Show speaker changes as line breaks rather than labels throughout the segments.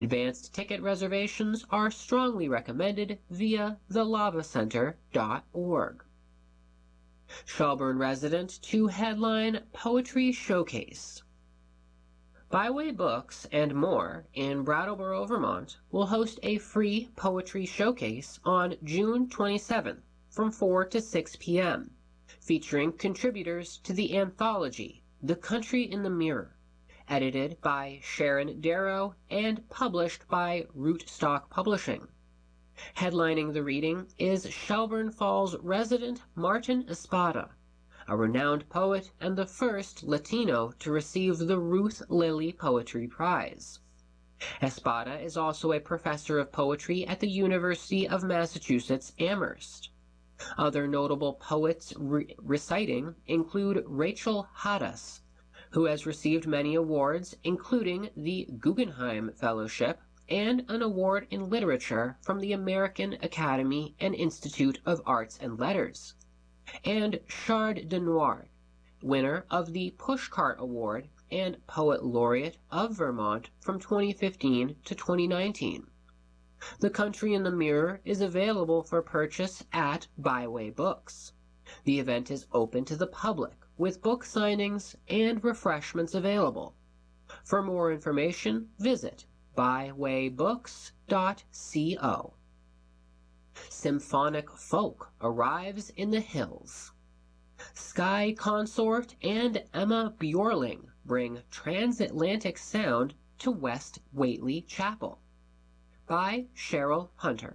Advanced ticket reservations are strongly recommended via thelavacenter.org. Shelburne resident to headline Poetry Showcase. Byway Books and More in Brattleboro, Vermont will host a free poetry showcase on June 27th from 4 to 6 p.m., featuring contributors to the anthology The Country in the Mirror, edited by Sharon Darrow and published by Rootstock Publishing. Headlining the reading is Shelburne Falls resident Martin Espada, a renowned poet and the first Latino to receive the Ruth Lilly Poetry Prize. Espada is also a professor of poetry at the University of Massachusetts Amherst. Other notable poets reciting include Rachel Hadas, who has received many awards, including the Guggenheim Fellowship and an award in literature from the American Academy and Institute of Arts and Letters, and Chard de Noir, winner of the Pushcart Award and Poet Laureate of Vermont from 2015 to 2019. The Country in the Mirror is available for purchase at Byway Books. The event is open to the public, with book signings and refreshments available. For more information, visit bywaybooks.co. Symphonic folk arrives in the hills. Sky Consort and Emma Bjorling bring transatlantic sound to West Whately Chapel. By Cheryl Hunter.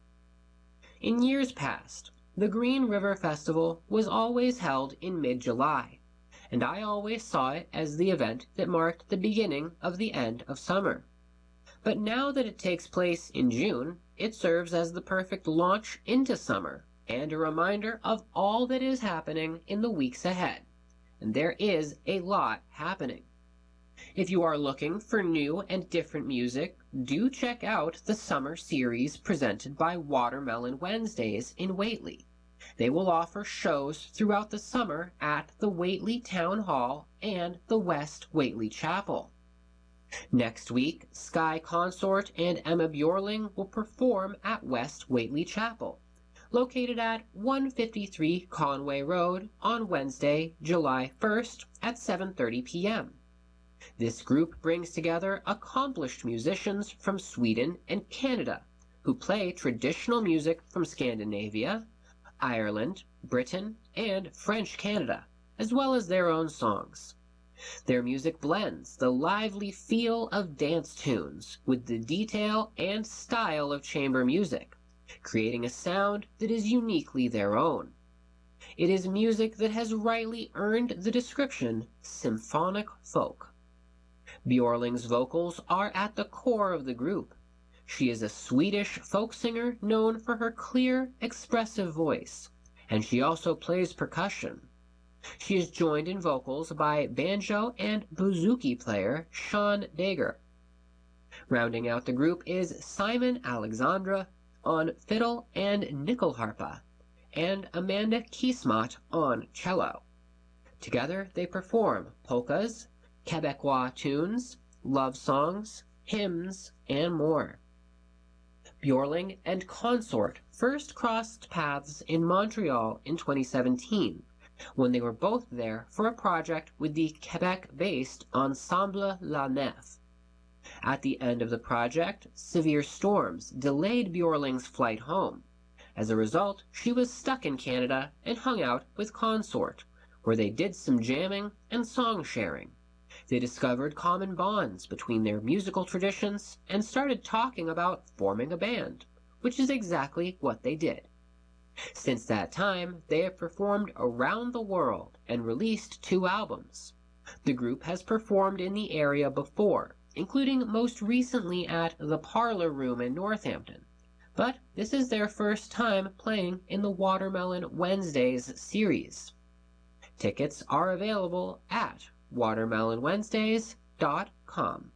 In years past, the Green River Festival was always held in mid-July, and I always saw it as the event that marked the beginning of the end of summer. But now that it takes place in June, it serves as the perfect launch into summer and a reminder of all that is happening in the weeks ahead. And there is a lot happening. If you are looking for new and different music, do check out the summer series presented by Watermelon Wednesdays in Whately. They will offer shows throughout the summer at the Whately Town Hall and the West Whately Chapel. Next week, Sky Consort and Emma Bjorling will perform at West Whately Chapel, located at 153 Conway Road on Wednesday, July 1st at 7:30 p.m. This group brings together accomplished musicians from Sweden and Canada who play traditional music from Scandinavia, Ireland, Britain, and French Canada, as well as their own songs. Their music blends the lively feel of dance tunes with the detail and style of chamber music, creating a sound that is uniquely their own. It is music that has rightly earned the description symphonic folk. Bjorling's vocals are at the core of the group. She is a Swedish folk singer known for her clear, expressive voice, and she also plays percussion. She is joined in vocals by banjo and bouzouki player Sean Dager. Rounding out the group is Simon Alexandra on fiddle and nyckelharpa, and Amanda Kiesmott on cello. Together they perform polkas, Quebecois tunes, love songs, hymns, and more. Bjorling and Consort first crossed paths in Montreal in 2017, when they were both there for a project with the Quebec-based Ensemble La Nef. At the end of the project, severe storms delayed Bjorling's flight home. As a result, she was stuck in Canada and hung out with Consort, where they did some jamming and song sharing. They discovered common bonds between their musical traditions and started talking about forming a band, which is exactly what they did. Since that time, they have performed around the world and released 2 albums. The group has performed in the area before, including most recently at the Parlor Room in Northampton, but this is their first time playing in the Watermelon Wednesdays series. Tickets are available at watermelonwednesdays.com.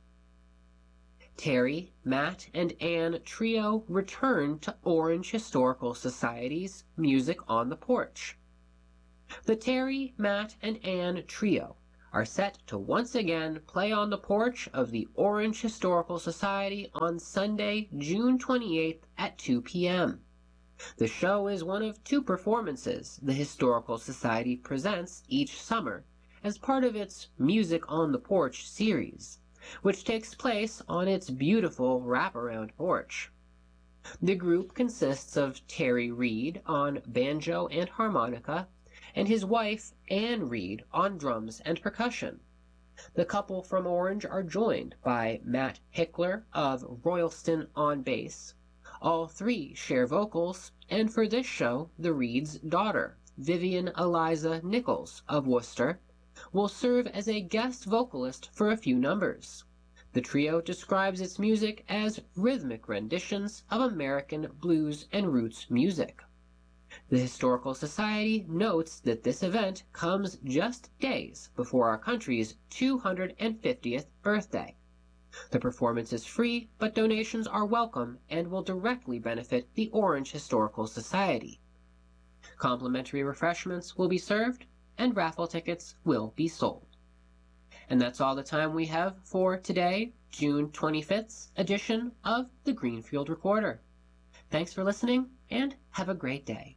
Terry, Matt, and Ann Trio return to Orange Historical Society's Music on the Porch. The Terry, Matt, and Ann Trio, are set to once again play on the porch of the Orange Historical Society on Sunday, June 28th at 2 p.m. The show is one of two performances the Historical Society presents each summer as part of its Music on the Porch series, which takes place on its beautiful wraparound porch. The group consists of Terry Reed on banjo and harmonica, and his wife, Anne Reed, on drums and percussion. The couple from Orange are joined by Matt Hickler of Royalston on bass. All three share vocals, and for this show, the Reed's daughter, Vivian Eliza Nichols of Worcester, will serve as a guest vocalist for a few numbers. The trio describes its music as rhythmic renditions of American blues and roots music. The Historical Society notes that this event comes just days before our country's 250th birthday. The performance is free, but donations are welcome and will directly benefit the Orange Historical Society. Complimentary refreshments will be served, and raffle tickets will be sold. And that's all the time we have for today, June 25th edition of the Greenfield Recorder. Thanks for listening, and have a great day.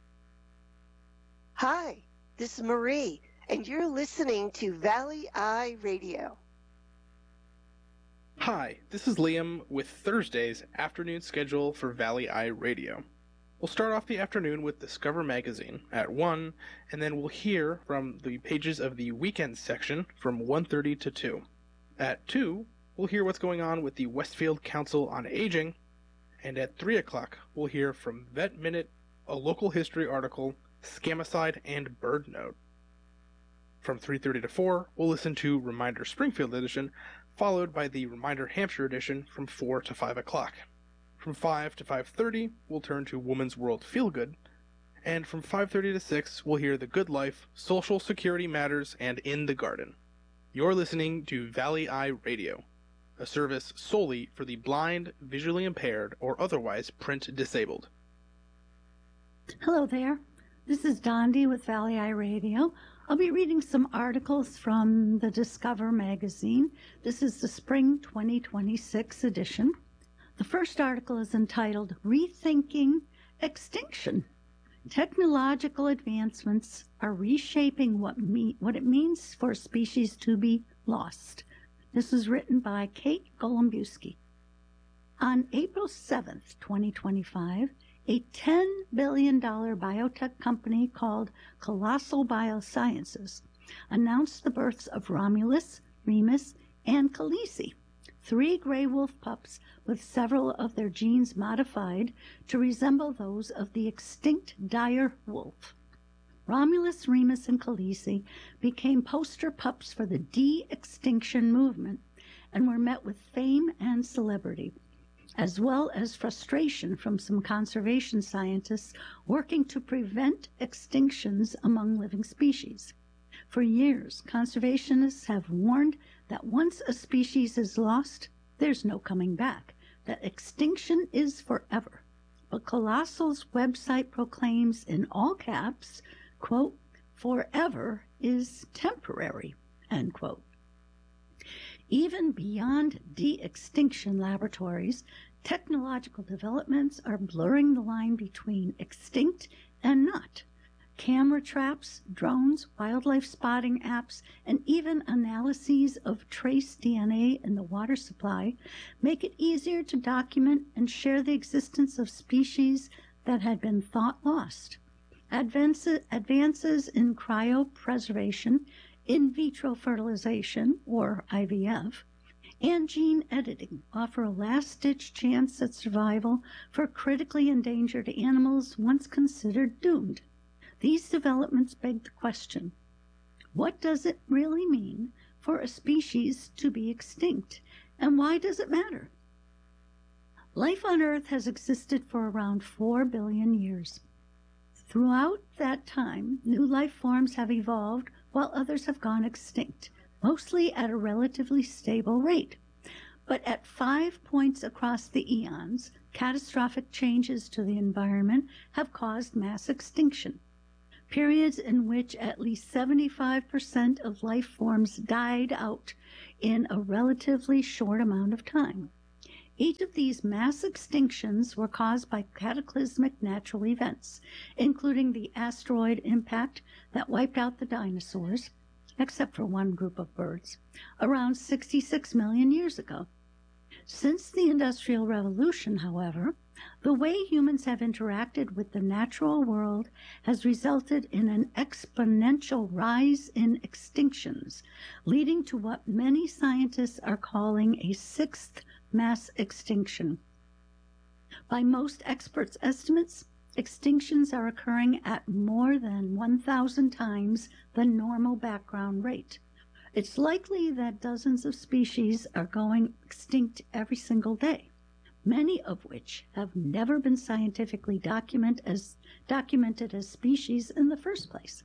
Hi, this is Marie, and you're listening to Valley Eye Radio.
Hi, this is Liam with Thursday's afternoon schedule for Valley Eye Radio. We'll start off the afternoon with Discover Magazine at 1, and then we'll hear from the pages of the weekend section from 1:30 to 2. At 2, we'll hear what's going on with the Westfield Council on Aging, and at 3 o'clock, we'll hear from Vet Minute, a local history article, Scamicide, and Bird Note. From 3:30 to 4, we'll listen to Reminder Springfield Edition, followed by the Reminder Hampshire Edition from 4 to 5 o'clock. From 5 to 5:30, we'll turn to Woman's World Feel Good, and from 5:30 to 6, we'll hear The Good Life, Social Security Matters, and In the Garden. You're listening to Valley Eye Radio, a service solely for the blind, visually impaired, or otherwise print disabled.
Hello there. This is Dondi with Valley Eye Radio. I'll be reading some articles from the Discover magazine. This is the spring 2026 edition. The first article is entitled Rethinking Extinction. Technological advancements are reshaping what it means for a species to be lost. This was written by Kate Golumbewski. On April 7th, 2025, a $10 billion biotech company called Colossal Biosciences announced the births of Romulus, Remus, and Khaleesi, 3 gray wolf pups with several of their genes modified to resemble those of the extinct dire wolf. Romulus, Remus, and Khaleesi became poster pups for the de-extinction movement and were met with fame and celebrity, as well as frustration from some conservation scientists working to prevent extinctions among living species. For years, conservationists have warned that once a species is lost, there's no coming back, that extinction is forever. But Colossal's website proclaims in all caps, quote, "Forever is temporary," end quote. Even beyond de-extinction laboratories, technological developments are blurring the line between extinct and not. Camera traps, drones, wildlife spotting apps, and even analyses of trace DNA in the water supply make it easier to document and share the existence of species that had been thought lost. Advances in cryopreservation, in vitro fertilization, or IVF, and gene editing offer a last-ditch chance at survival for critically endangered animals once considered doomed. These developments beg the question, what does it really mean for a species to be extinct, and why does it matter? Life on Earth has existed for around 4 billion years. Throughout that time, new life forms have evolved while others have gone extinct, mostly at a relatively stable rate. But at 5 points across the eons, catastrophic changes to the environment have caused mass extinction. periods in which at least 75% of life forms died out in a relatively short amount of time. Each of these mass extinctions were caused by cataclysmic natural events, including the asteroid impact that wiped out the dinosaurs, except for one group of birds, around 66 million years ago. Since the Industrial Revolution, however, the way humans have interacted with the natural world has resulted in an exponential rise in extinctions, leading to what many scientists are calling a sixth mass extinction. By most experts' estimates, extinctions are occurring at more than 1,000 times the normal background rate. It's likely that dozens of species are going extinct every single day, many of which have never been scientifically documented as species in the first place.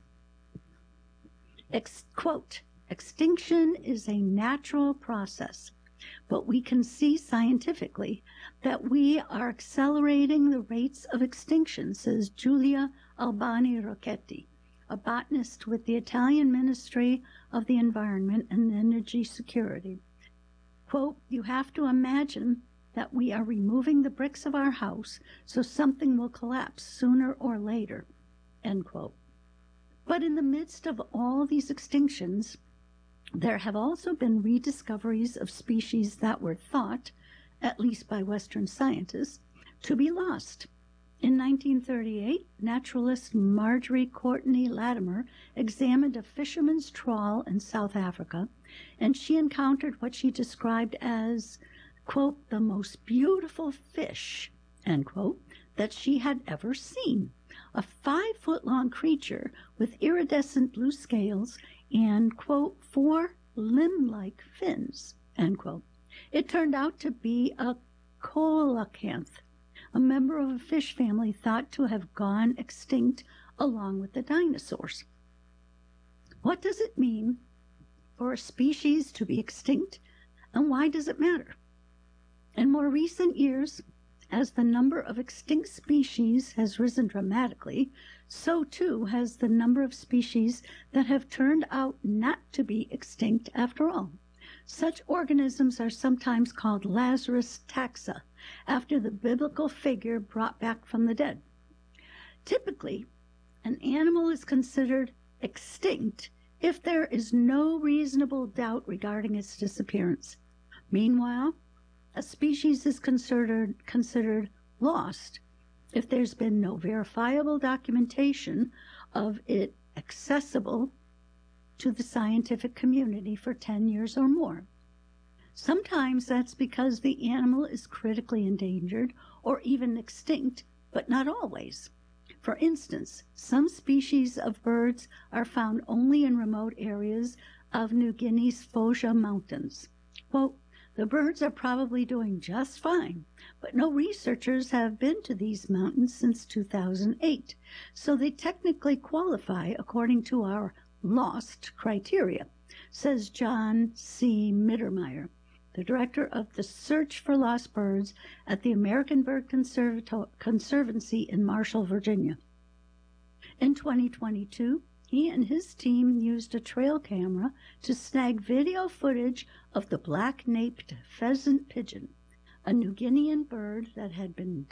Quote, extinction is a natural process, but we can see scientifically that we are accelerating the rates of extinction, says Giulia Albani Rocchetti, a botanist with the Italian Ministry of the Environment and Energy Security. Quote, you have to imagine that we are removing the bricks of our house so something will collapse sooner or later, end quote. But in the midst of all these extinctions, there have also been rediscoveries of species that were thought, at least by Western scientists, to be lost. In 1938, naturalist Marjorie Courtney Latimer examined a fisherman's trawl in South Africa, and she encountered what she described as, quote, the most beautiful fish, end quote, that she had ever seen. A 5-foot-long creature with iridescent blue scales and, quote, 4 limb-like fins, end quote. It turned out to be a coelacanth, a member of a fish family thought to have gone extinct along with the dinosaurs. What does it mean for a species to be extinct, and why does it matter? In more recent years, as the number of extinct species has risen dramatically, so too has the number of species that have turned out not to be extinct after all. Such organisms are sometimes called Lazarus taxa, after the biblical figure brought back from the dead. Typically, an animal is considered extinct if there is no reasonable doubt regarding its disappearance. Meanwhile, a species is considered lost if there's been no verifiable documentation of it accessible to the scientific community for 10 years or more. Sometimes that's because the animal is critically endangered or even extinct, but not always. For instance, some species of birds are found only in remote areas of New Guinea's Foja Mountains. Quote, the birds are probably doing just fine, but no researchers have been to these mountains since 2008, so they technically qualify according to our lost criteria, says John C. Mittermeier, the director of the Search for Lost Birds at the American Bird Conservancy in Marshall, Virginia. In 2022, he and his team used a trail camera to snag video footage of the black-naped pheasant pigeon, a New Guinean bird that had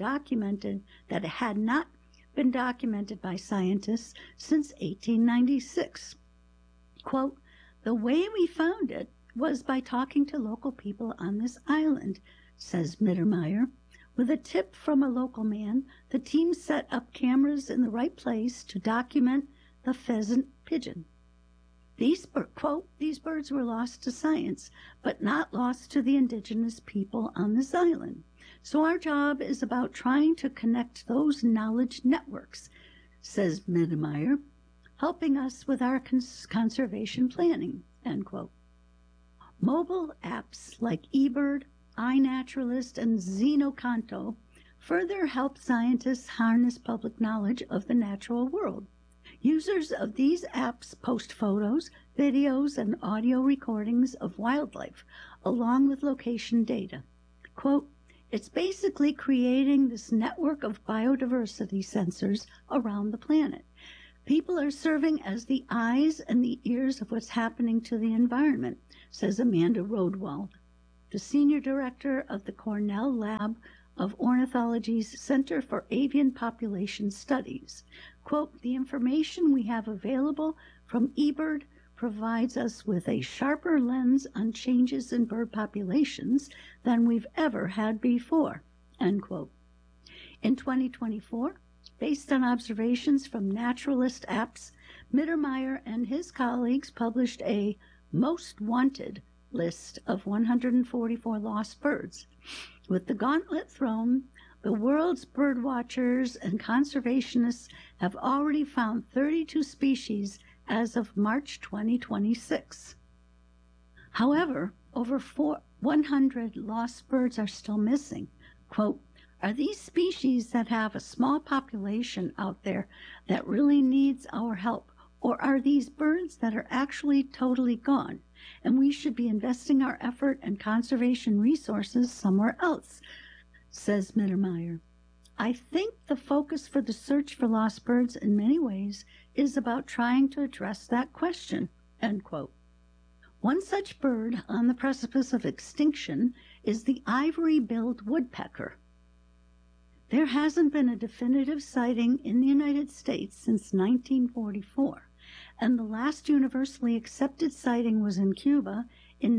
not been documented by scientists since 1896. Quote, the way we found it was by talking to local people on this island, says Mittermeier. With a tip from a local man, the team set up cameras in the right place to document the pheasant pigeon. These birds were lost to science, but not lost to the indigenous people on this island. So our job is about trying to connect those knowledge networks, says Mittermeier, helping us with our conservation planning, end quote. Mobile apps like eBird, iNaturalist, and Xenocanto further help scientists harness public knowledge of the natural world. Users of these apps post photos, videos, and audio recordings of wildlife, along with location data. Quote, it's basically creating this network of biodiversity sensors around the planet. People are serving as the eyes and the ears of what's happening to the environment, says Amanda Rodewald, the senior director of the Cornell Lab of Ornithology's Center for Avian Population Studies. Quote, the information we have available from eBird provides us with a sharper lens on changes in bird populations than we've ever had before, end quote. In 2024, based on observations from naturalist apps, Mittermeier and his colleagues published a most wanted list of 144 lost birds. With the gauntlet thrown, the world's bird watchers and conservationists have already found 32 species as of March 2026. However, over 100 lost birds are still missing. Quote, are these species that have a small population out there that really needs our help, or are these birds that are actually totally gone, and we should be investing our effort and conservation resources somewhere else, says Mittermeier. I think the focus for the search for lost birds in many ways is about trying to address that question, end quote. One such bird on the precipice of extinction is the ivory-billed woodpecker. There hasn't been a definitive sighting in the United States since 1944, and the last universally accepted sighting was in Cuba in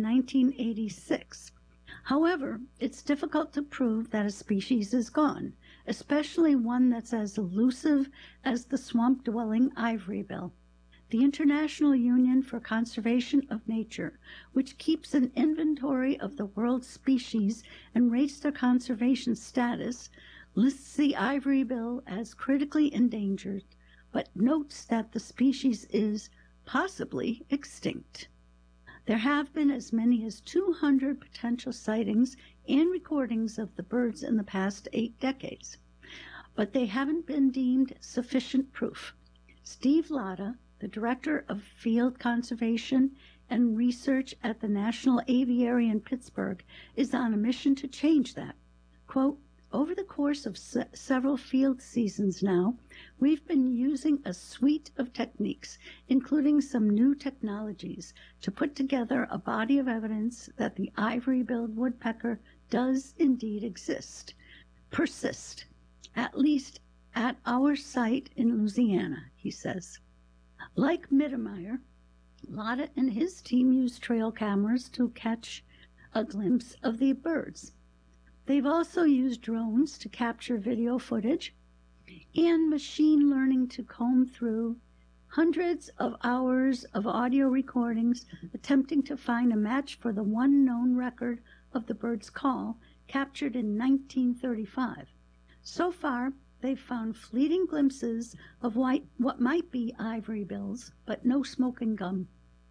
1986. However, it's difficult to prove that a species is gone, especially one that's as elusive as the swamp-dwelling ivorybill. The International Union for Conservation of Nature, which keeps an inventory of the world's species and rates their conservation status, lists the ivorybill as critically endangered, but notes that the species is possibly extinct. There have been as many as 200 potential sightings and recordings of the birds in the past 8 decades, but they haven't been deemed sufficient proof. Steve Latta, the director of field conservation and research at the National Aviary in Pittsburgh, is on a mission to change that. Quote, over the course of several field seasons now, we've been using a suite of techniques, including some new technologies, to put together a body of evidence that the ivory-billed woodpecker does indeed persist, at least at our site in Louisiana, he says. Like Mittermeier, Latta and his team use trail cameras to catch a glimpse of the birds. They've also used drones to capture video footage and machine learning to comb through hundreds of hours of audio recordings attempting to find a match for the one known record of the bird's call captured in 1935. So far, they've found fleeting glimpses of what might be ivory bills, but no smoking gun.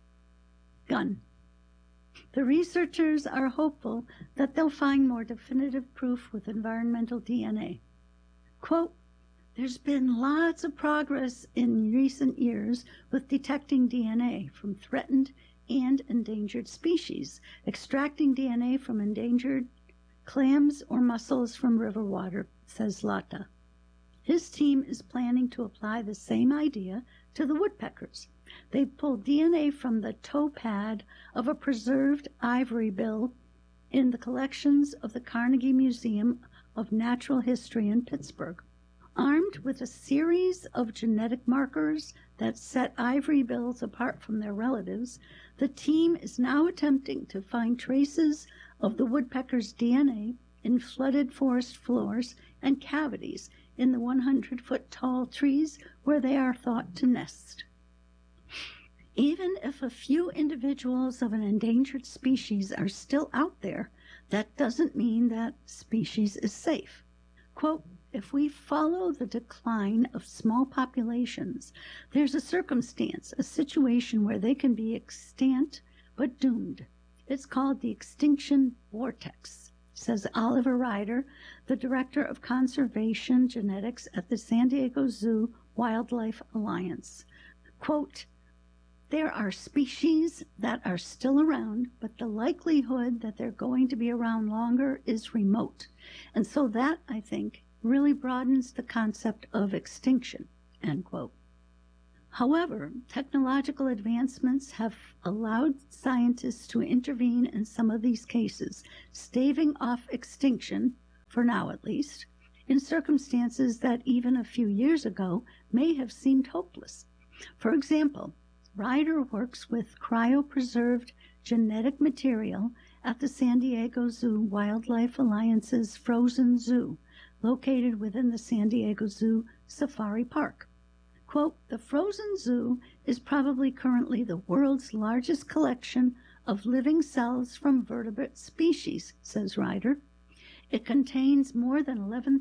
The researchers are hopeful that they'll find more definitive proof with environmental DNA. Quote, there's been lots of progress in recent years with detecting DNA from threatened and endangered species, extracting DNA from endangered clams or mussels from river water, says Latta. His team is planning to apply the same idea to the woodpeckers. They've pulled DNA from the toe pad of a preserved ivory bill in the collections of the Carnegie Museum of Natural History in Pittsburgh. Armed with a series of genetic markers that set ivory bills apart from their relatives, the team is now attempting to find traces of the woodpecker's DNA in flooded forest floors and cavities in the 100-foot-tall trees where they are thought to nest. Even if a few individuals of an endangered species are still out there, that doesn't mean that species is safe. Quote, if we follow the decline of small populations, there's a situation where they can be extant but doomed. It's called the extinction vortex, says Oliver Ryder, the director of conservation genetics at the San Diego Zoo Wildlife Alliance. Quote, there are species that are still around, but the likelihood that they're going to be around longer is remote. And so that, I think, really broadens the concept of extinction, end quote. However, technological advancements have allowed scientists to intervene in some of these cases, staving off extinction, for now at least, in circumstances that even a few years ago may have seemed hopeless. For example, Ryder works with cryopreserved genetic material at the San Diego Zoo Wildlife Alliance's Frozen Zoo, located within the San Diego Zoo Safari Park. Quote, "The Frozen Zoo is probably currently the world's largest collection of living cells from vertebrate species," says Ryder. "It contains more than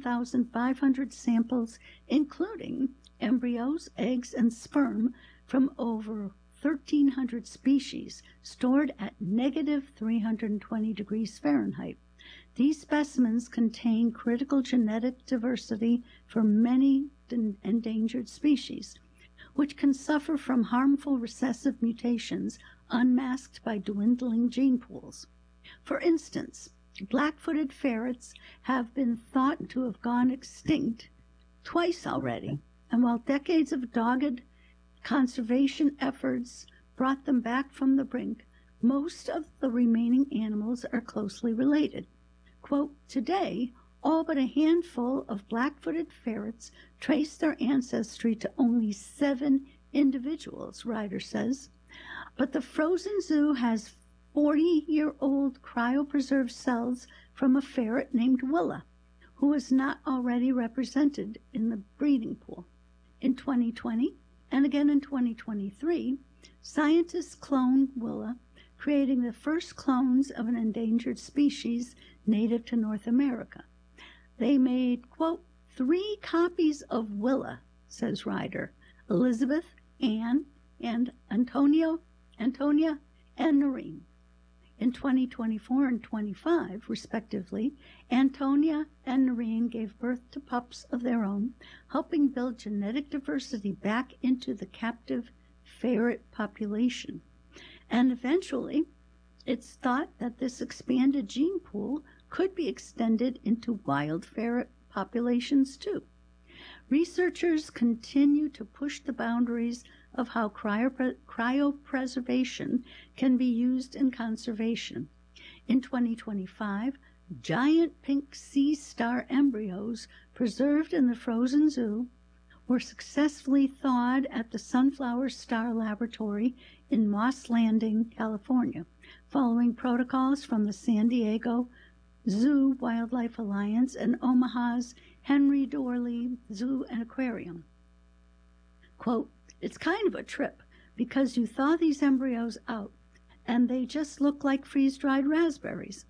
11,500 samples, including embryos, eggs, and sperm from over 1,300 species, stored at negative 320 degrees Fahrenheit. These specimens contain critical genetic diversity for many endangered species, which can suffer from harmful recessive mutations unmasked by dwindling gene pools. For instance, black-footed ferrets have been thought to have gone extinct twice already, and while decades of dogged conservation efforts brought them back from the brink, most of the remaining animals are closely related. Quote, "Today, all but a handful of black-footed ferrets trace their ancestry to only 7 individuals," Ryder says. "But the Frozen Zoo has 40-year-old cryopreserved cells from a ferret named Willa, who is not already represented in the breeding pool." In 2020, and again in 2023, scientists cloned Willa, creating the first clones of an endangered species native to North America. They made, quote, 3 copies of Willa, says Ryder, Elizabeth, Anne, and Antonia, and Noreen. In 2024 and 25, respectively, Antonia and Noreen gave birth to pups of their own, helping build genetic diversity back into the captive ferret population. And eventually, it's thought that this expanded gene pool could be extended into wild ferret populations too. Researchers continue to push the boundaries of how cryopreservation can be used in conservation. In 2025, giant pink sea star embryos preserved in the Frozen Zoo were successfully thawed at the Sunflower Star Laboratory in Moss Landing, California, following protocols from the San Diego Zoo Wildlife Alliance and Omaha's Henry Dorley Zoo and Aquarium. Quote, "It's kind of a trip because you thaw these embryos out and they just look like freeze-dried raspberries.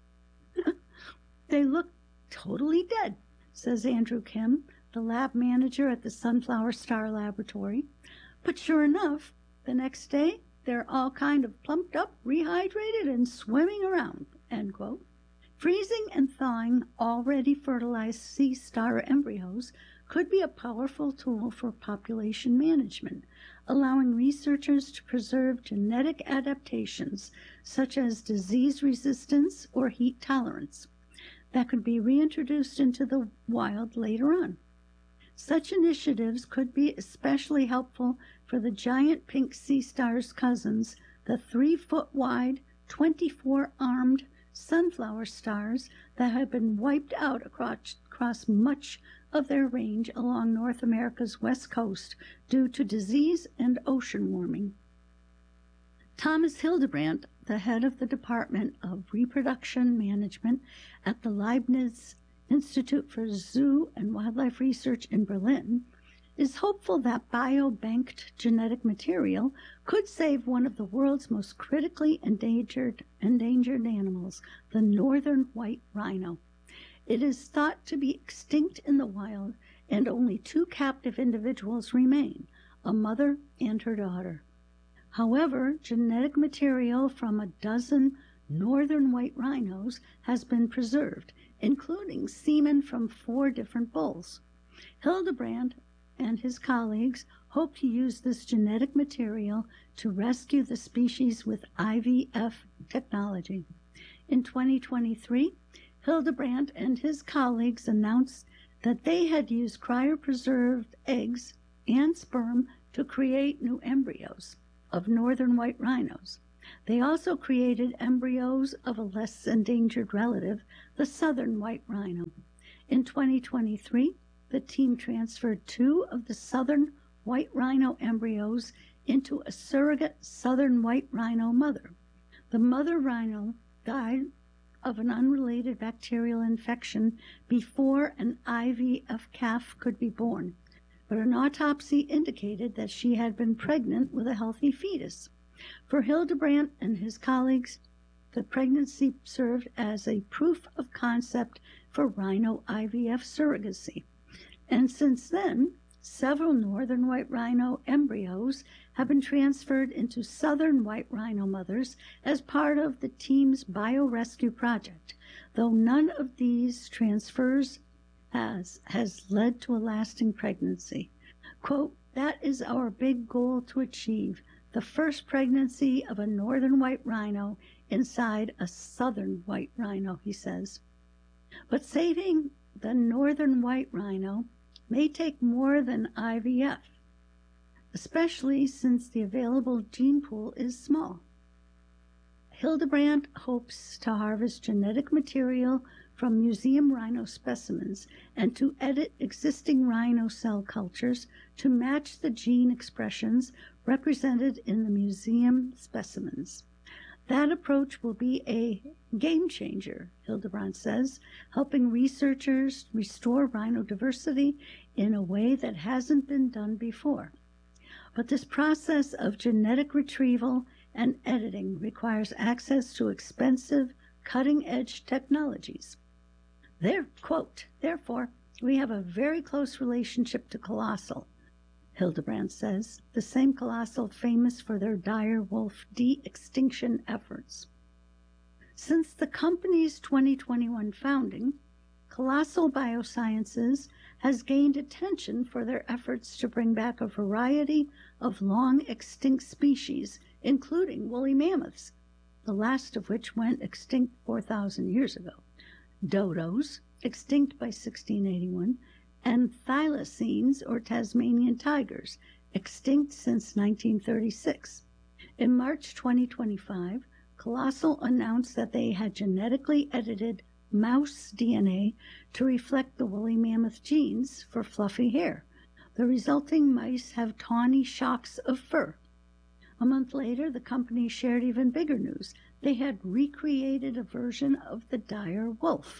They look totally dead," says Andrew Kim, the lab manager at the Sunflower Star Laboratory. "But sure enough, the next day they're all kind of plumped up, rehydrated, and swimming around," end quote. Freezing and thawing already fertilized sea star embryos could be a powerful tool for population management, allowing researchers to preserve genetic adaptations such as disease resistance or heat tolerance that could be reintroduced into the wild later on. Such initiatives could be especially helpful for the giant pink sea star's cousins, the 3-foot-wide, 24-armed sunflower stars that have been wiped out across much of their range along North America's west coast due to disease and ocean warming. Thomas Hildebrandt, the head of the Department of Reproduction Management at the Leibniz Institute for Zoo and Wildlife Research in Berlin, is hopeful that biobanked genetic material could save one of the world's most critically endangered animals, the northern white rhino. It is thought to be extinct in the wild, and only 2 captive individuals remain, a mother and her daughter. However, genetic material from a dozen northern white rhinos has been preserved, including semen from 4 different bulls. Hildebrandt and his colleagues hope to use this genetic material to rescue the species with IVF technology. In 2023, Hildebrandt and his colleagues announced that they had used cryopreserved eggs and sperm to create new embryos of northern white rhinos. They also created embryos of a less endangered relative, the southern white rhino. In 2023, the team transferred 2 of the southern white rhino embryos into a surrogate southern white rhino mother. The mother rhino died of an unrelated bacterial infection before an IVF calf could be born, but an autopsy indicated that she had been pregnant with a healthy fetus. For Hildebrandt and his colleagues, the pregnancy served as a proof of concept for rhino IVF surrogacy. And since then, several northern white rhino embryos have been transferred into southern white rhino mothers as part of the team's biorescue project, though none of these transfers has led to a lasting pregnancy. Quote, "That is our big goal to achieve, the first pregnancy of a northern white rhino inside a southern white rhino," he says. But saving the northern white rhino may take more than IVF, especially since the available gene pool is small. Hildebrandt hopes to harvest genetic material from museum rhino specimens and to edit existing rhino cell cultures to match the gene expressions represented in the museum specimens. That approach will be a game changer, Hildebrandt says, helping researchers restore rhino diversity in a way that hasn't been done before. But this process of genetic retrieval and editing requires access to expensive, cutting-edge technologies. Therefore, we have a very close relationship to Colossal, Hildebrandt says, the same Colossal famous for their dire wolf de-extinction efforts. Since the company's 2021 founding, Colossal Biosciences has gained attention for their efforts to bring back a variety of long-extinct species, including woolly mammoths, the last of which went extinct 4,000 years ago, dodos, extinct by 1681, and thylacines, or Tasmanian tigers, extinct since 1936. In March 2025, Colossal announced that they had genetically edited mouse DNA to reflect the woolly mammoth genes for fluffy hair. The resulting mice have tawny shocks of fur. A month later, the company shared even bigger news. They had recreated a version of the dire wolf.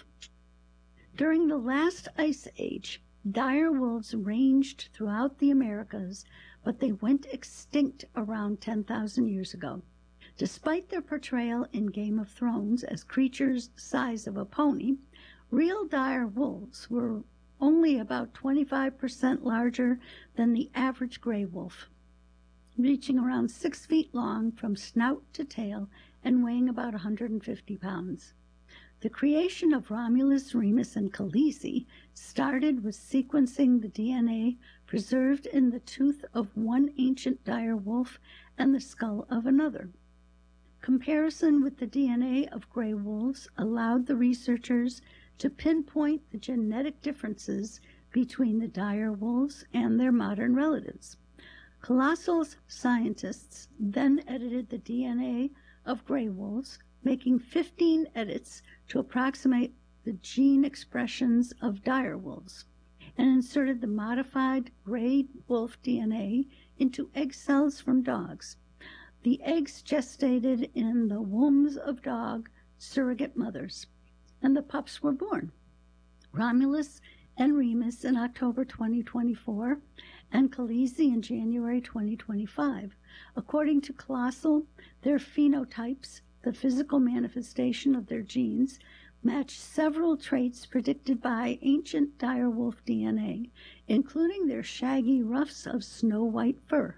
During the last ice age, dire wolves ranged throughout the Americas, but they went extinct around 10,000 years ago. Despite their portrayal in Game of Thrones as creatures the size of a pony, real dire wolves were only about 25% larger than the average gray wolf, reaching around 6 feet long from snout to tail and weighing about 150 pounds. The creation of Romulus, Remus, and Khaleesi started with sequencing the DNA preserved in the tooth of one ancient dire wolf and the skull of another. Comparison with the DNA of gray wolves allowed the researchers to pinpoint the genetic differences between the dire wolves and their modern relatives. Colossal's scientists then edited the DNA of gray wolves, making 15 edits to approximate the gene expressions of dire wolves, and inserted the modified gray wolf DNA into egg cells from dogs. The eggs gestated in the wombs of dog surrogate mothers, and the pups were born. Romulus and Remus in October 2024, and Khaleesi in January 2025. According to Colossal, their phenotypes, the physical manifestation of their genes, match several traits predicted by ancient direwolf DNA, including their shaggy ruffs of snow-white fur.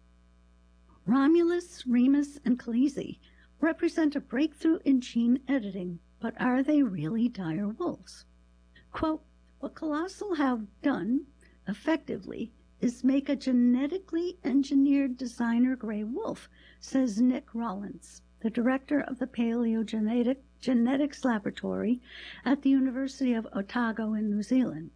Romulus, Remus, and Khaleesi represent a breakthrough in gene editing, but are they really dire wolves? Quote, "What Colossal have done effectively is make a genetically engineered designer gray wolf," says Nick Rollins, the director of the Paleogenetics Laboratory at the University of Otago in New Zealand.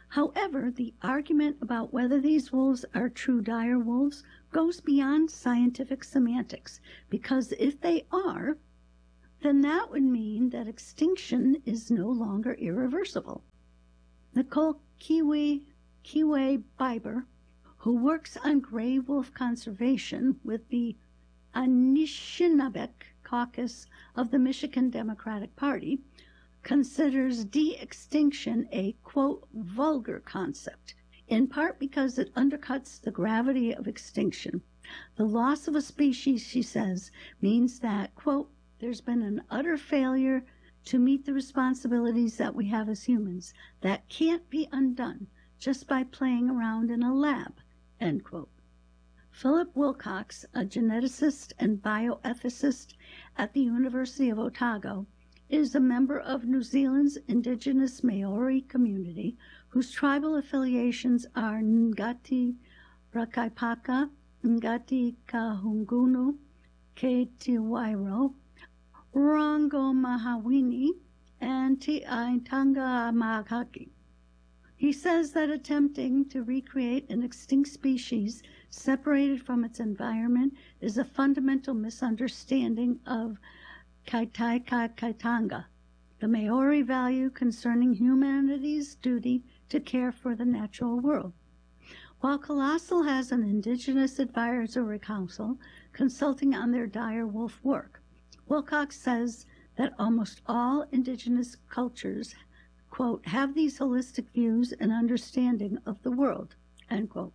However, the argument about whether these wolves are true dire wolves goes beyond scientific semantics, because if they are, then that would mean that extinction is no longer irreversible. Nicole Kiwe-Biber, who works on gray wolf conservation with the Anishinaabeg caucus of the Michigan Democratic Party, considers de-extinction a, quote, vulgar concept, in part because it undercuts the gravity of extinction. The loss of a species, she says, means that, quote, there's been an utter failure to meet the responsibilities that we have as humans. That can't be undone just by playing around in a lab, end quote. Philip Wilcox, a geneticist and bioethicist at the University of Otago, is a member of New Zealand's indigenous Maori community, whose tribal affiliations are Ngati Rakaipaka, Ngati Kahungunu, Ke Tiwairo, Rango Mahawini, and Tiaitanga Mahaki. He says that attempting to recreate an extinct species separated from its environment is a fundamental misunderstanding of Kaitaika, the Maori value concerning humanity's duty to care for the natural world. While Colossal has an Indigenous Advisory Council consulting on their dire wolf work, Wilcox says that almost all Indigenous cultures, quote, have these holistic views and understanding of the world, end quote.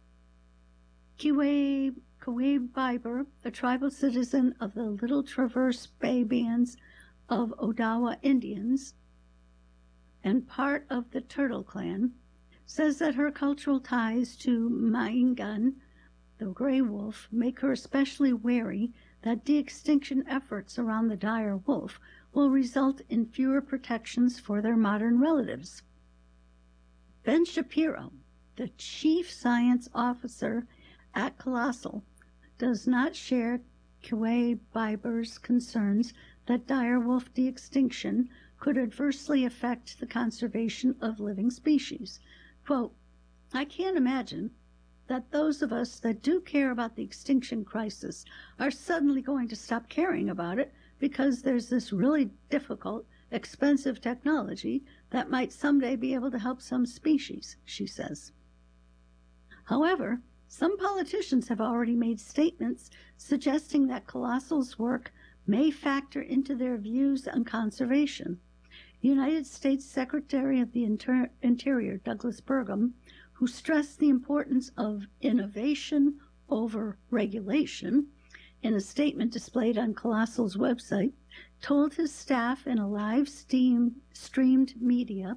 Kiwe-Biber, a tribal citizen of the Little Traverse Bay Bands of Odawa Indians and part of the Turtle Clan, says that her cultural ties to Maingan, the gray wolf, make her especially wary that de-extinction efforts around the dire wolf will result in fewer protections for their modern relatives. Ben Shapiro, the chief science officer at Colossal, does not share Kiwe-Biber's concerns that dire wolf de-extinction could adversely affect the conservation of living species. Quote, I can't imagine that those of us that do care about the extinction crisis are suddenly going to stop caring about it because there's this really difficult, expensive technology that might someday be able to help some species, she says. However, some politicians have already made statements suggesting that Colossal's work may factor into their views on conservation. United States Secretary of the Interior, Douglas Burgum, who stressed the importance of innovation over regulation, in a statement displayed on Colossal's website, told his staff in a live-streamed meeting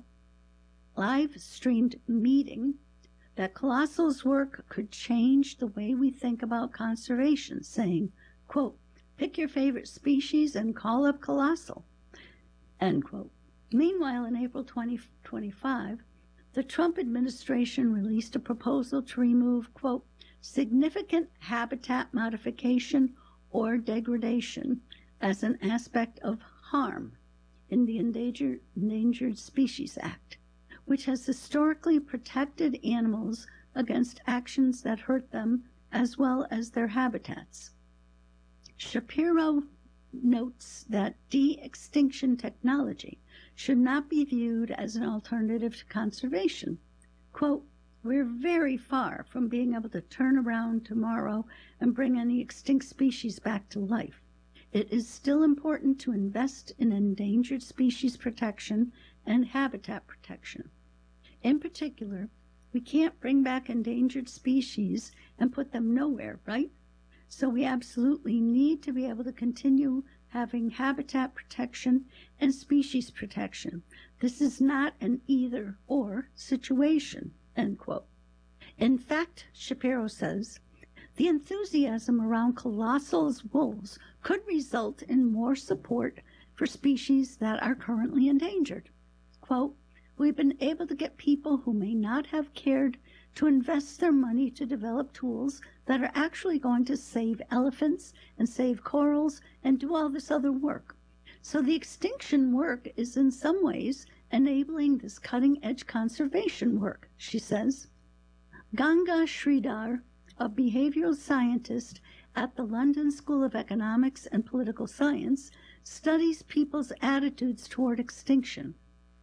that Colossal's work could change the way we think about conservation, saying, quote, pick your favorite species and call up Colossal, end quote. Meanwhile, in April 2025, the Trump administration released a proposal to remove, quote, significant habitat modification or degradation as an aspect of harm in the Endangered Species Act, which has historically protected animals against actions that hurt them as well as their habitats. Shapiro notes that de-extinction technology should not be viewed as an alternative to conservation. Quote, we're very far from being able to turn around tomorrow and bring any extinct species back to life. It is still important to invest in endangered species protection and habitat protection. In particular, we can't bring back endangered species and put them nowhere, right? So we absolutely need to be able to continue having habitat protection and species protection. This is not an either-or situation, end quote. In fact, Shapiro says, the enthusiasm around Colossal's wolves could result in more support for species that are currently endangered. Quote, we've been able to get people who may not have cared to invest their money to develop tools that are actually going to save elephants and save corals and do all this other work. So the extinction work is in some ways enabling this cutting-edge conservation work, she says. Ganga Sridhar, a behavioral scientist at the London School of Economics and Political Science, studies people's attitudes toward extinction.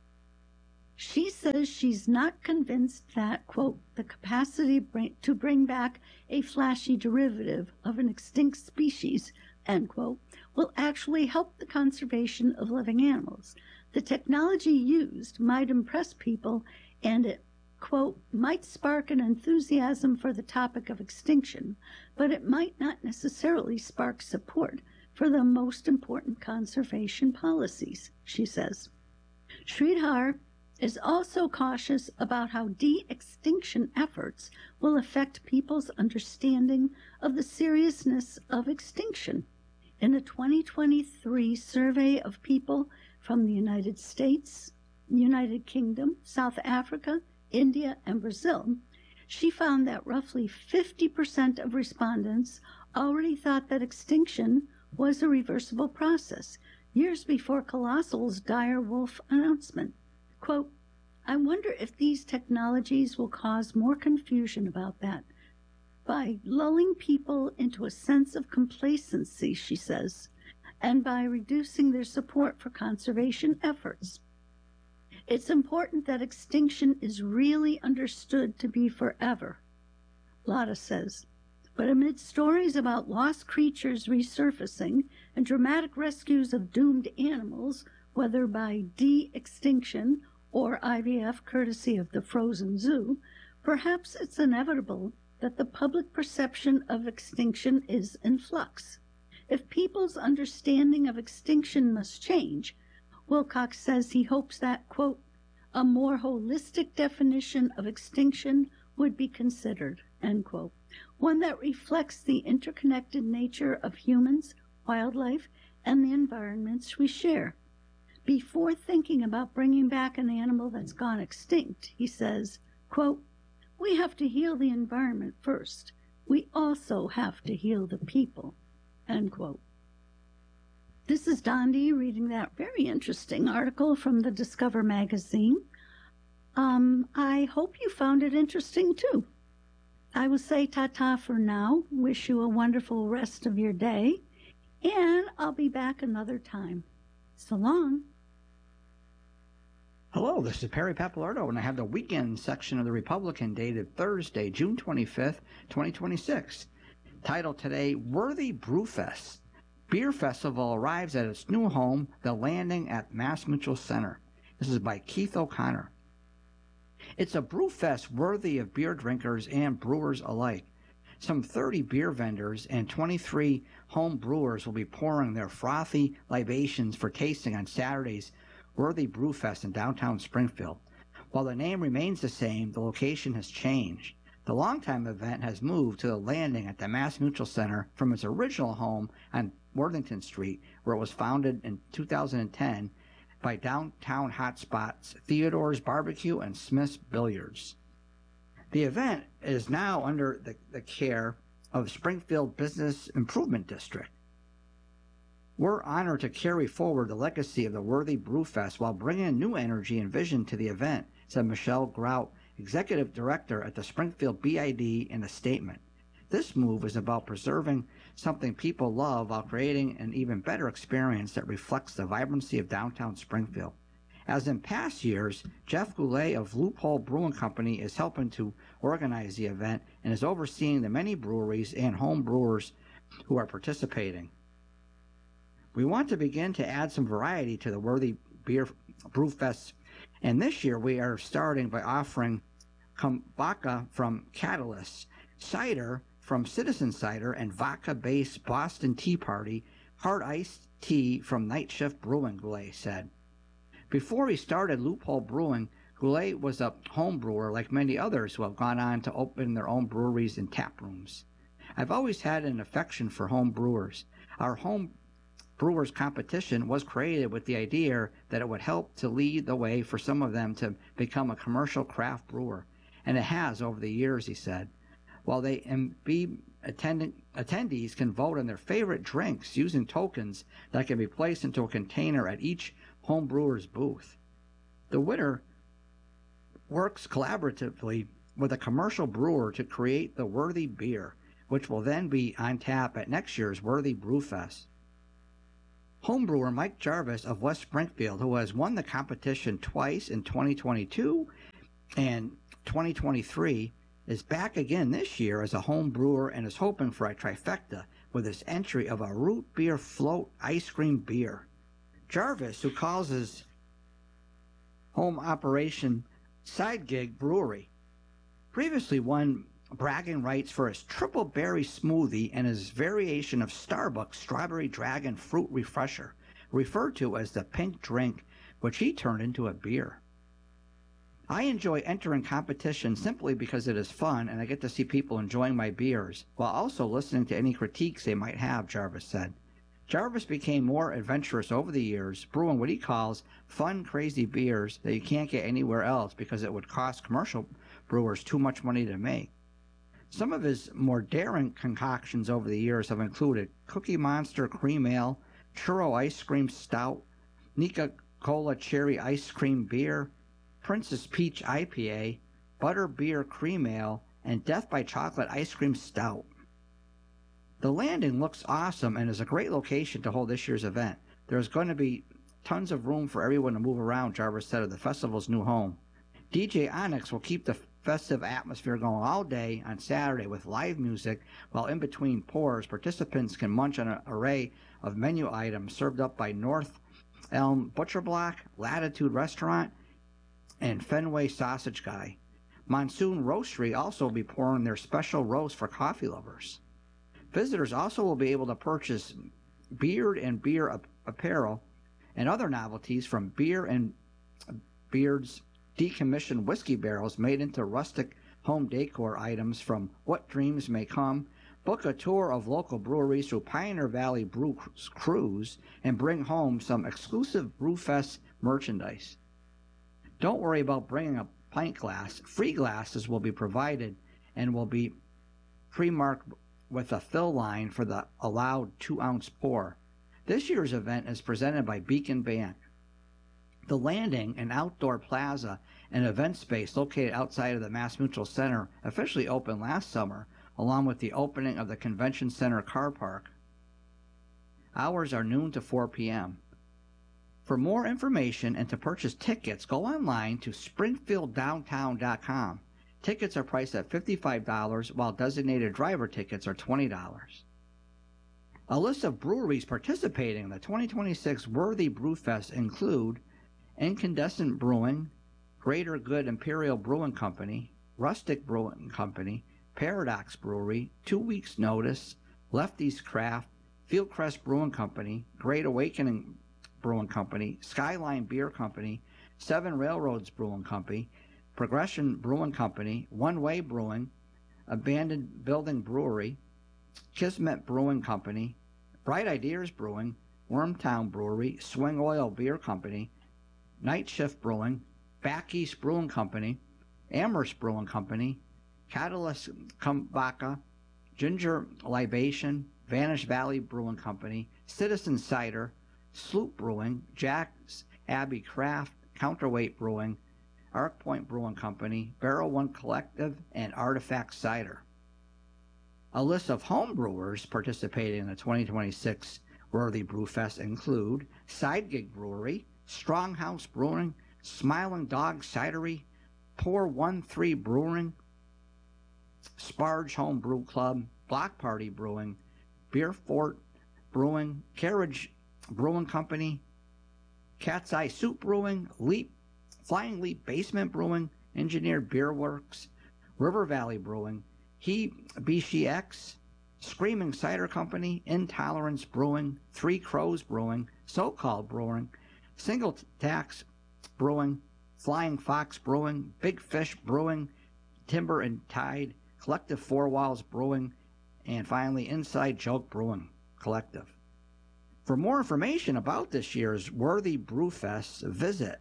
She says she's not convinced that, quote, the capacity to bring back a flashy derivative of an extinct species, end quote, will actually help the conservation of living animals. The technology used might impress people, and it, quote, might spark an enthusiasm for the topic of extinction, but it might not necessarily spark support for the most important conservation policies, she says. Sridhar is also cautious about how de-extinction efforts will affect people's understanding of the seriousness of extinction. In a 2023 survey of people from the United States, United Kingdom, South Africa, India, and Brazil, she found that roughly 50% of respondents already thought that extinction was a reversible process, years before Colossal's dire wolf announcement. Quote, I wonder if these technologies will cause more confusion about that by lulling people into a sense of complacency, she says, and by reducing their support for conservation efforts. It's important that extinction is really understood to be forever, Lada says. But amid stories about lost creatures resurfacing and dramatic rescues of doomed animals, whether by de-extinction or IVF courtesy of the frozen zoo, perhaps it's inevitable that the public perception of extinction is in flux. If people's understanding of extinction must change, Wilcox says he hopes that, quote, a more holistic definition of extinction would be considered, end quote, one that reflects the interconnected nature of humans, wildlife, and the environments we share. Before thinking about bringing back an animal that's gone extinct, he says, quote, we have to heal the environment first. We also have to heal the people, end quote. This is Dondi reading that very interesting article from the Discover magazine. I hope you found it interesting too. I will say ta-ta for now. Wish you a wonderful rest of your day, and I'll be back another time. So long.
Hello, this is Perry Pappalardo, and I have the weekend section of the Republican dated Thursday, June 25th, 2026. Titled today, Worthy Brewfest. Beer Festival arrives at its new home, The Landing at Mass Mutual Center. This is by Keith O'Connor. It's a brewfest worthy of beer drinkers and brewers alike. Some 30 beer vendors and 23 home brewers will be pouring their frothy libations for tasting on Saturday's Worthy Brewfest in downtown Springfield. While the name remains the same, the location has changed. The longtime event has moved to the Landing at the Mass Mutual Center from its original home on Worthington Street, where it was founded in 2010 by downtown hotspots Theodore's Barbecue and Smith's Billiards. The event is now under the care of Springfield Business Improvement District. We're honored to carry forward the legacy of the Worthy Brewfest while bringing new energy and vision to the event, said Michelle Grout, Executive Director at the Springfield BID, in a statement. This move is about preserving something people love while creating an even better experience that reflects the vibrancy of downtown Springfield. As in past years, Jeff Goulet of Loophole Brewing Company is helping to organize the event and is overseeing the many breweries and home brewers who are participating. We want to begin to add some variety to the Worthy Beer Brewfest, and this year we are starting by offering Kumbaka from Catalyst, cider from Citizen Cider, and vodka-based Boston Tea Party hard iced tea from Night Shift Brewing, Goulet said. Before he started Loophole Brewing, Goulet was a home brewer like many others who have gone on to open their own breweries and tap rooms. I've always had an affection for home brewers. Our home brewers competition was created with the idea that it would help to lead the way for some of them to become a commercial craft brewer, and it has over the years, he said. While the MB attendees can vote on their favorite drinks using tokens that can be placed into a container at each home brewer's booth. The winner works collaboratively with a commercial brewer to create the Worthy beer, which will then be on tap at next year's Worthy Brewfest. Homebrewer Mike Jarvis of West Springfield, who has won the competition twice in 2022 and 2023, is back again this year as a home brewer and is hoping for a trifecta with his entry of a root beer float ice cream beer. Jarvis, who calls his home operation Side Gig Brewery, previously won bragging rights for his triple berry smoothie and his variation of Starbucks Strawberry Dragon Fruit Refresher, referred to as the pink drink, which he turned into a beer. I enjoy entering competitions simply because it is fun and I get to see people enjoying my beers, while also listening to any critiques they might have, Jarvis said. Jarvis became more adventurous over the years, brewing what he calls fun, crazy beers that you can't get anywhere else because it would cost commercial brewers too much money to make. Some of his more daring concoctions over the years have included Cookie Monster Cream Ale, Churro Ice Cream Stout, Nika Cola Cherry Ice Cream Beer, Princess Peach IPA, Butter Beer Cream Ale, and Death by Chocolate Ice Cream Stout. The Landing looks awesome and is a great location to hold this year's event. There's going to be tons of room for everyone to move around, Jarvis said of the festival's new home. DJ Onyx will keep the festive atmosphere going all day on Saturday with live music, while in between pours, participants can munch on an array of menu items served up by North Elm Butcher Block, Latitude Restaurant, and Fenway Sausage Guy. Monsoon Roastery also will be pouring their special roast for coffee lovers. Visitors also will be able to purchase beard and beer apparel and other novelties from Beer and Beard's decommissioned whiskey barrels made into rustic home decor items from What Dreams May Come. Book a tour of local breweries through Pioneer Valley Brew Cruise and bring home some exclusive Brewfest merchandise. Don't worry about bringing a pint glass. Free glasses will be provided and will be pre-marked with a fill line for the allowed 2-ounce pour. This year's event is presented by Beacon Bank. The Landing, an outdoor plaza and event space located outside of the Mass Mutual Center, officially opened last summer, along with the opening of the Convention Center car park. Hours are noon to 4 p.m. For more information and to purchase tickets, go online to springfielddowntown.com. Tickets are priced at $55, while designated driver tickets are $20. A list of breweries participating in the 2026 Worthy Brewfest include Incandescent Brewing, Greater Good Imperial Brewing Company, Rustic Brewing Company, Paradox Brewery, 2 Weeks Notice, Lefty's Craft, Fieldcrest Brewing Company, Great Awakening Brewing Company, Skyline Beer Company, Seven Railroads Brewing Company, Progression Brewing Company, One Way Brewing, Abandoned Building Brewery, Kismet Brewing Company, Bright Ideas Brewing, Wormtown Brewery, Swing Oil Beer Company, Night Shift Brewing, Back East Brewing Company, Amherst Brewing Company, Catalyst Kumbaka, Ginger Libation, Vanish Valley Brewing Company, Citizen Cider, Sloop Brewing, Jack's Abbey Craft, Counterweight Brewing, Arc Point Brewing Company, Barrel One Collective, and Artifact Cider. A list of home brewers participating in the 2026 Worthy Brewfest include Side Gig Brewery, Stronghouse Brewing, Smiling Dog Cidery, Pour 1-3 Brewing, Sparge Home Brew Club, Block Party Brewing, Beer Fort Brewing, Carriage Brewing Company, Cat's Eye Soup Brewing, Flying Leap Basement Brewing, Engineered Beer Works, River Valley Brewing, He BCX, Screaming Cider Company, Intolerance Brewing, Three Crows Brewing, So-Called Brewing, Single Tax Brewing, Flying Fox Brewing, Big Fish Brewing, Timber and Tide, Collective Four Walls Brewing, and finally Inside Joke Brewing Collective. For more information about this year's Worthy Brewfest, visit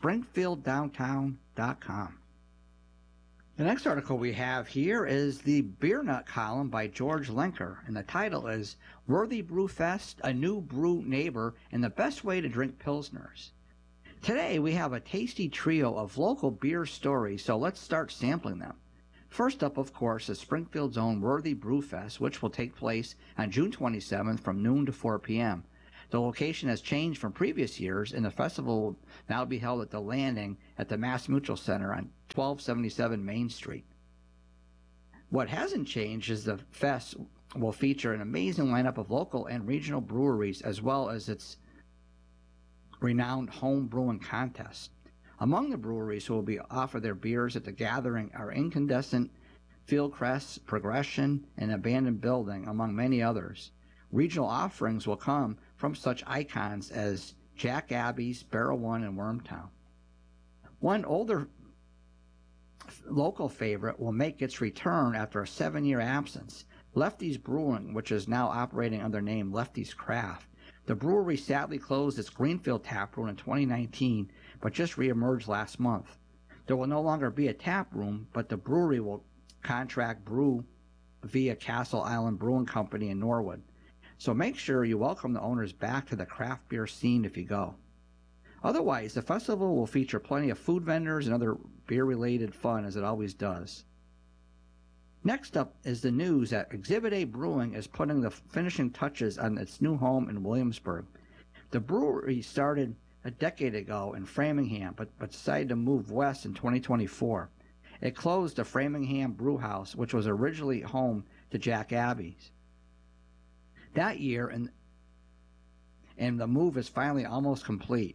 springfielddowntown.com. The next article we have here is the Beer Nut column by George Lenker, and the title is Worthy Brewfest, a New Brew Neighbor and the Best Way to Drink Pilsners. Today we have a tasty trio of local beer stories, so let's start sampling them. First up, of course, is Springfield's own Worthy Brewfest, which will take place on June 27th from noon to 4 p.m. The location has changed from previous years, and the festival will now be held at the Landing at the Mass Mutual Center on 1277 Main Street. What hasn't changed is the fest will feature an amazing lineup of local and regional breweries, as well as its renowned home brewing contest. Among the breweries who will be offer their beers at the gathering are Incandescent, Fieldcrest, Progression, and Abandoned Building, among many others. Regional offerings will come from such icons as Jack Abbey's, Barrel One, and Wormtown. One older local favorite will make its return after a 7-year absence. Lefty's Brewing, which is now operating under the name Lefty's Craft. The brewery sadly closed its Greenfield tap room in 2019, but just reemerged last month. There will no longer be a tap room, but the brewery will contract brew via Castle Island Brewing Company in Norwood. So make sure you welcome the owners back to the craft beer scene if you go. Otherwise, the festival will feature plenty of food vendors and other beer-related fun, as it always does. Next up is the news that Exhibit A Brewing is putting the finishing touches on its new home in Williamsburg. The brewery started a decade ago in Framingham, but decided to move west in 2024. It closed the Framingham Brew House, which was originally home to Jack Abbey's. That year, and the move is finally almost complete.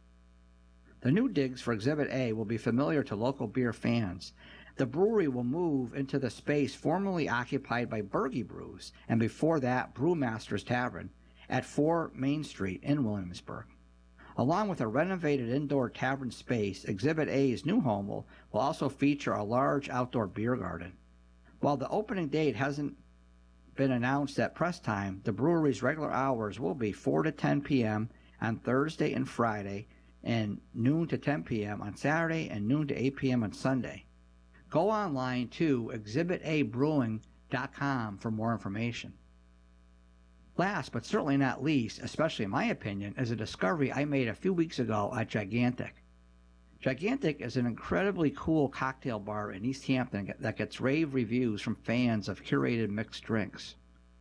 The new digs for Exhibit A will be familiar to local beer fans. The brewery will move into the space formerly occupied by Bergie Brews, and before that, Brewmaster's Tavern, at 4 Main Street in Williamsburg. Along with a renovated indoor tavern space, Exhibit A's new home will also feature a large outdoor beer garden. While the opening date hasn't been announced at press time, the brewery's regular hours will be 4 to 10 p.m. on Thursday and Friday, and noon to 10 p.m. on Saturday, and noon to 8 p.m. on Sunday. Go online to exhibitabrewing.com for more information. Last but certainly not least, especially in my opinion, is a discovery I made a few weeks ago at Gigantic. Gigantic is an incredibly cool cocktail bar in East Hampton that gets rave reviews from fans of curated mixed drinks.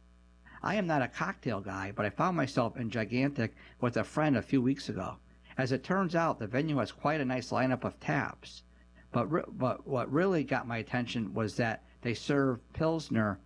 I am not a cocktail guy, but I found myself in Gigantic with a friend a few weeks ago. As it turns out, the venue has quite a nice lineup of taps. But what really got my attention was that they serve Pilsner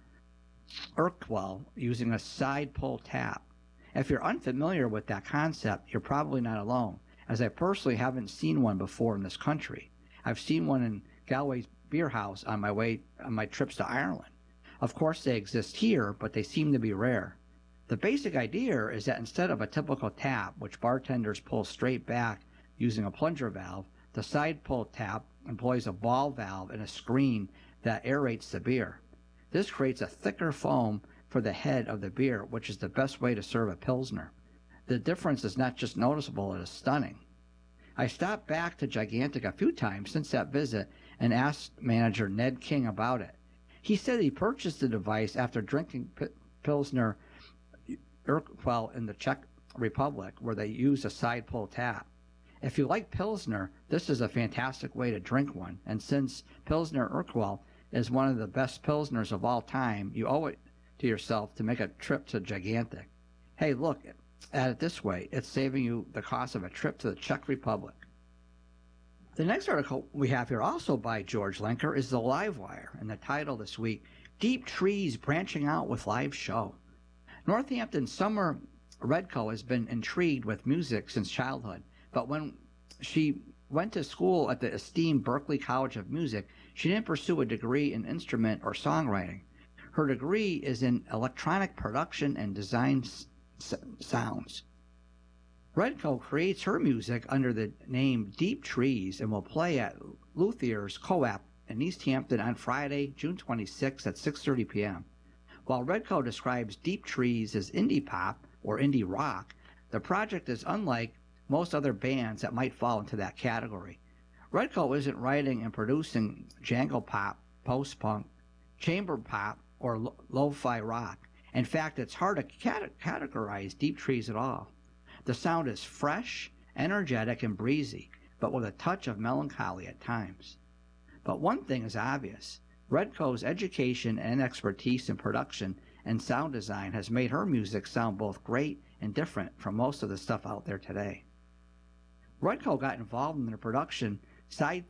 Urquell using a side pull tap. If you're unfamiliar with that concept, you're probably not alone, as I personally haven't seen one before in this country. I've seen one in Galway's Beer House on my trips to Ireland. Of course they exist here, but they seem to be rare. The basic idea is that instead of a typical tap, which bartenders pull straight back using a plunger valve, the side pull tap employs a ball valve and a screen that aerates the beer. This creates a thicker foam for the head of the beer, which is the best way to serve a Pilsner. The difference is not just noticeable, it is stunning. I stopped back to Gigantic a few times since that visit and asked manager Ned King about it. He said he purchased the device after drinking Pilsner Urquell in the Czech Republic, where they use a side pull tap. If you like Pilsner, this is a fantastic way to drink one, and since Pilsner Urquell is one of the best Pilsners of all time, you owe it to yourself to make a trip to Gigantic. Hey, look at it this way, it's saving you the cost of a trip to the Czech Republic. The next article we have here, also by George Lenker, is The Livewire, and the title this week, Deep Trees Branching Out with Live Show. Northampton Summer Redco has been intrigued with music since childhood, but when she went to school at the esteemed Berklee College of Music, she didn't pursue a degree in instrument or songwriting. Her degree is in electronic production and design sounds. Redco creates her music under the name Deep Trees and will play at Luthier's Co-op in East Hampton on Friday, June 26th at 6:30 p.m. While Redco describes Deep Trees as indie pop or indie rock, the project is unlike most other bands that might fall into that category. Redco isn't writing and producing jangle pop, post-punk, chamber pop, or lo-fi rock. In fact, it's hard to categorize Deep Trees at all. The sound is fresh energetic and breezy, but with a touch of melancholy at times. But one thing is obvious. Redco's education and expertise in production and sound design has made her music sound both great and different from most of the stuff out there today. Redco got involved in the production side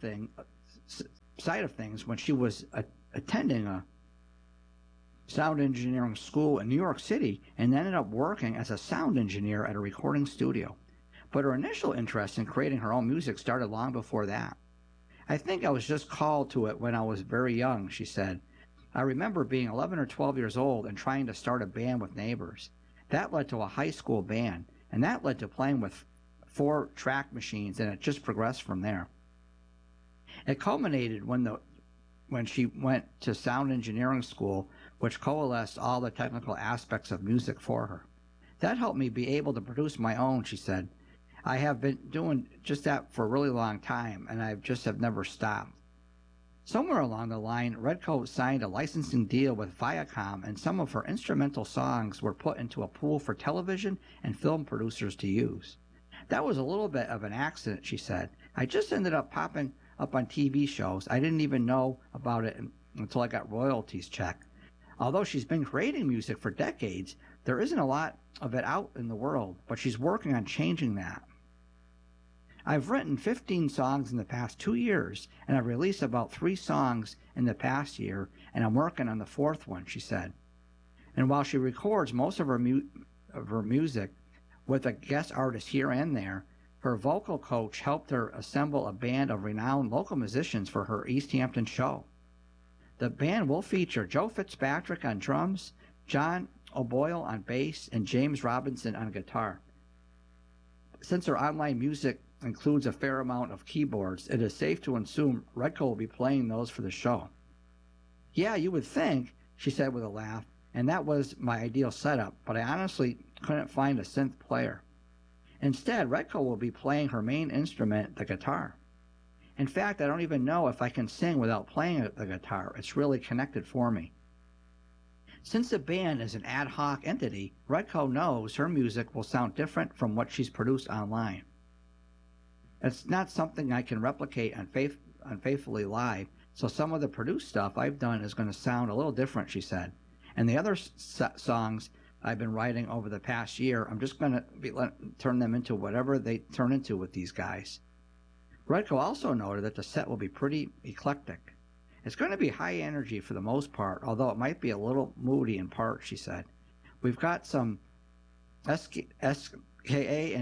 of things when she was attending a sound engineering school in New York City and ended up working as a sound engineer at a recording studio. But her initial interest in creating her own music started long before that. I think I was just called to it when I was very young, she said. I remember being 11 or 12 years old and trying to start a band with neighbors. That led to a high school band, and that led to playing with 4-track machines, and it just progressed from there. It culminated when she went to sound engineering school, which coalesced all the technical aspects of music for her. That helped me be able to produce my own, she said. I have been doing just that for a really long time, and I just have never stopped. Somewhere along the line, Redco signed a licensing deal with Viacom, and some of her instrumental songs were put into a pool for television and film producers to use. That was a little bit of an accident, she said. I just ended up popping up on TV shows. I didn't even know about it until I got royalties checked. Although she's been creating music for decades, there isn't a lot of it out in the world, but she's working on changing that. I've written 15 songs in the past 2 years, and I've released about 3 songs in the past year, and I'm working on the 4th one, she said. And while she records most of her music with a guest artist here and there, her vocal coach helped her assemble a band of renowned local musicians for her East Hampton show. The band will feature Joe Fitzpatrick on drums, John O'Boyle on bass, and James Robinson on guitar. Since her online music includes a fair amount of keyboards, it is safe to assume Redco will be playing those for the show. Yeah, you would think, she said with a laugh, and that was my ideal setup, but I honestly couldn't find a synth player. Instead, Redco will be playing her main instrument, the guitar. In fact, I don't even know if I can sing without playing the guitar. It's really connected for me. Since the band is an ad hoc entity, Redco knows her music will sound different from what she's produced online. It's not something I can replicate on Faithfully Live, so some of the produced stuff I've done is going to sound a little different, she said. And the other songs I've been writing over the past year, I'm just going to turn them into whatever they turn into with these guys. Redco also noted that the set will be pretty eclectic. It's going to be high energy for the most part, although it might be a little moody in parts, she said. We've got some SKA,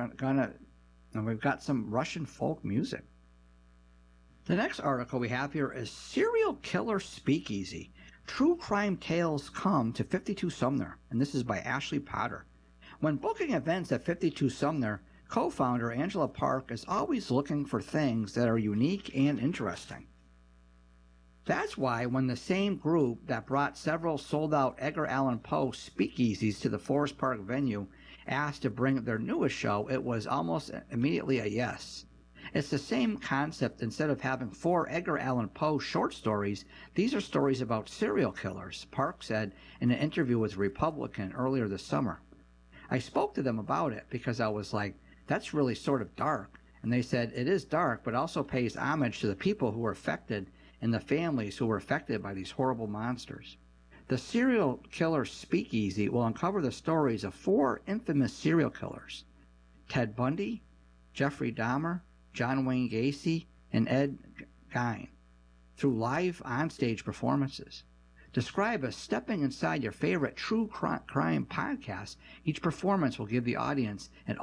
and we've got some Russian folk music. The next article we have here is Serial Killer Speakeasy. True crime tales come to 52 Sumner, and this is by Ashley Potter. When booking events at 52 Sumner, co-founder Angela Park is always looking for things that are unique and interesting. That's why when the same group that brought several sold-out Edgar Allan Poe speakeasies to the Forest Park venue asked to bring their newest show, it was almost immediately a yes. It's the same concept. Instead of having 4 Edgar Allan Poe short stories, these are stories about serial killers, Park said in an interview with Republican earlier this summer. I spoke to them about it because I was like, that's really sort of dark. And they said, it is dark, but also pays homage to the people who were affected and the families who were affected by these horrible monsters. The Serial Killer Speakeasy will uncover the stories of 4 infamous serial killers: Ted Bundy, Jeffrey Dahmer, John Wayne Gacy, and Ed Gein, through live onstage performances. Described as stepping inside your favorite true crime podcast, each performance will give the audience an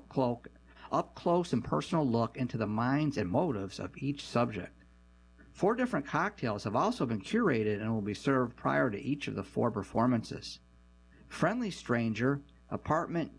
up-close and personal look into the minds and motives of each subject. 4 different cocktails have also been curated and will be served prior to each of the 4 performances. Friendly Stranger, Apartment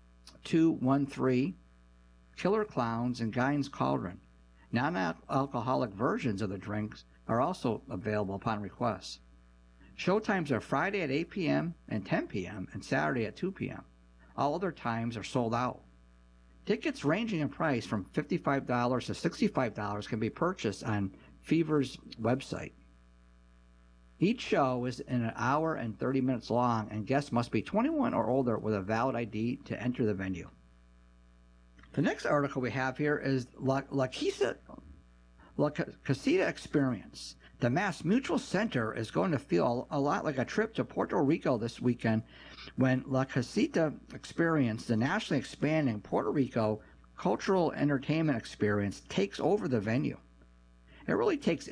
213, Killer Clowns, and Gein's Cauldron. Non-alcoholic versions of the drinks are also available upon request. Showtimes are Friday at 8 p.m. and 10 p.m. and Saturday at 2 p.m. All other times are sold out. Tickets ranging in price from $55 to $65 can be purchased on Fever's website. Each show is an hour and 30 minutes long, and guests must be 21 or older with a valid ID to enter the venue. The next article we have here is La Casita Experience. The Mass Mutual Center is going to feel a lot like a trip to Puerto Rico this weekend when La Casita Experience, the nationally expanding Puerto Rico cultural entertainment experience, takes over the venue. It really takes